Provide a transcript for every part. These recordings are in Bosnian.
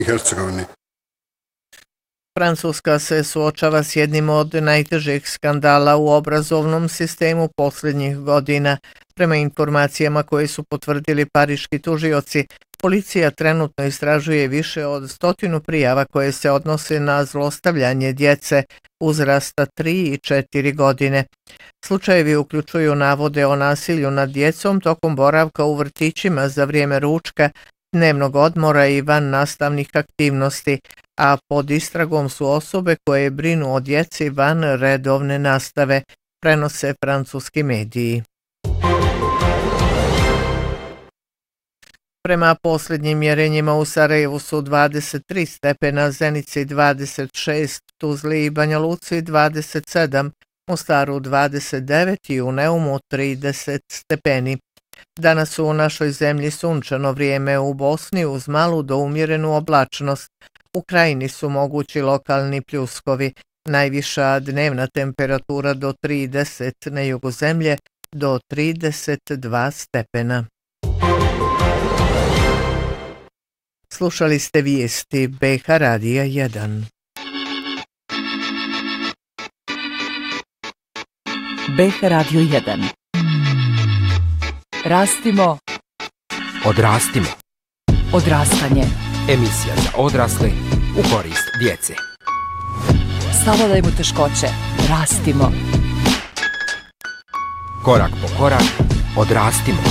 i Hercegovini. Francuska se suočava s jednim od najtežih skandala u obrazovnom sistemu posljednjih godina. Prema informacijama koje su potvrdili pariški tužioci, policija trenutno istražuje više od 100 prijava koje se odnose na zlostavljanje djece uzrasta 3 i 4 godine. Slučajevi uključuju navode o nasilju nad djecom tokom boravka u vrtićima za vrijeme ručka, dnevnog odmora i van nastavnih aktivnosti, a pod istragom su osobe koje brinu o djeci van redovne nastave, prenose francuski mediji. Prema posljednjim mjerenjima u Sarajevu su 23 stepena, Zenici 26, Tuzli i Banja Luci 27, Mostaru 29 i u Neumu 30 stepeni. Danas su u našoj zemlji sunčano vrijeme, u Bosni uz malu do umjerenu oblačnost. U Krajini su mogući lokalni pljuskovi, najviša dnevna temperatura do 30, na jugu zemlje do 32 stepena. Slušali ste vijesti BH Radija 1. BH Radio 1. Rastimo. Odrastimo. Odrastanje. Emisija za odrasle u korist djece. Savladajmo teškoće. Rastimo. Korak po korak. Odrastimo.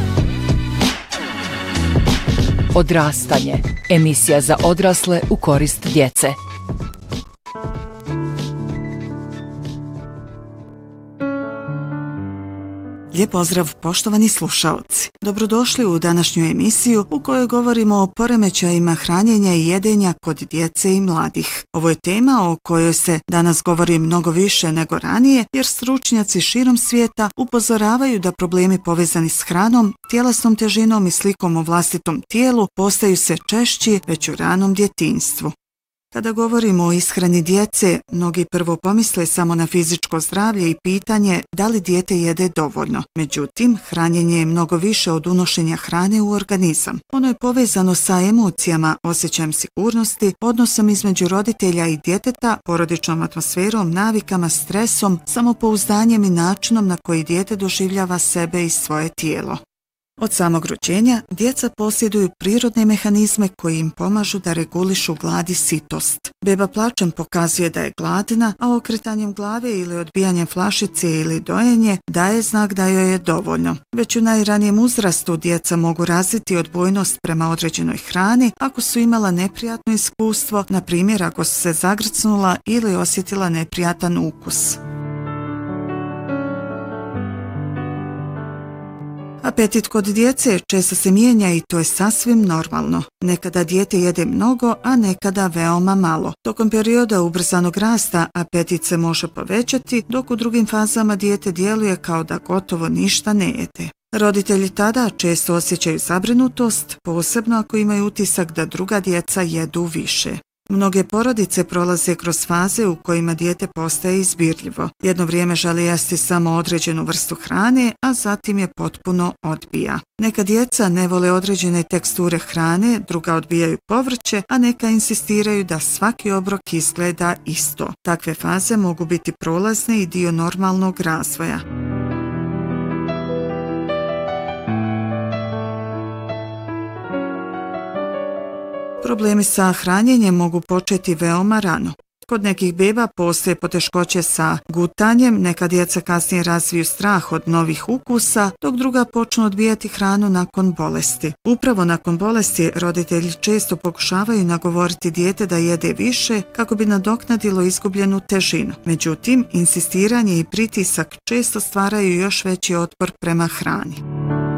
Odrastanje. Emisija za odrasle u korist djece. Lijep pozdrav poštovani slušaoci. Dobrodošli u današnju emisiju u kojoj govorimo o poremećajima hranjenja i jedenja kod djece i mladih. Ovo je tema o kojoj se danas govori mnogo više nego ranije, jer stručnjaci širom svijeta upozoravaju da problemi povezani s hranom, tjelesnom težinom i slikom o vlastitom tijelu postaju sve češći već u ranom djetinjstvu. Kada govorimo o ishrani djece, mnogi prvo pomisle samo na fizičko zdravlje i pitanje da li dijete jede dovoljno. Međutim, hranjenje je mnogo više od unošenja hrane u organizam. Ono je povezano sa emocijama, osjećajem sigurnosti, odnosom između roditelja i djeteta, porodičnom atmosferom, navikama, stresom, samopouzdanjem i načinom na koji dijete doživljava sebe i svoje tijelo. Od samog rođenja djeca posjeduju prirodne mehanizme koji im pomažu da regulišu glad i sitost. Beba plačem pokazuje da je gladna, a okretanjem glave ili odbijanjem flašice ili dojenje daje znak da joj je dovoljno. Već u najranijem uzrastu djeca mogu razviti odbojnost prema određenoj hrani ako su imala neprijatno iskustvo, na primjer ako su se zagrcnula ili osjetila neprijatan ukus. Apetit kod djece često se mijenja i to je sasvim normalno. Nekada dijete jede mnogo, a nekada veoma malo. Tokom perioda ubrzanog rasta apetit se može povećati, dok u drugim fazama dijete djeluje kao da gotovo ništa ne jede. Roditelji tada često osjećaju zabrinutost, posebno ako imaju utisak da druga djeca jedu više. Mnoge porodice prolaze kroz faze u kojima dijete postaje izbirljivo. Jedno vrijeme želi jesti samo određenu vrstu hrane, a zatim je potpuno odbija. Neka djeca ne vole određene teksture hrane, druga odbijaju povrće, a neka insistiraju da svaki obrok izgleda isto. Takve faze mogu biti prolazne i dio normalnog razvoja. Problemi sa hranjenjem mogu početi veoma rano. Kod nekih beba postoje poteškoće sa gutanjem, neka djeca kasnije razviju strah od novih ukusa, dok druga počnu odbijati hranu nakon bolesti. Upravo nakon bolesti roditelji često pokušavaju nagovoriti dijete da jede više kako bi nadoknadilo izgubljenu težinu. Međutim, insistiranje i pritisak često stvaraju još veći otpor prema hrani.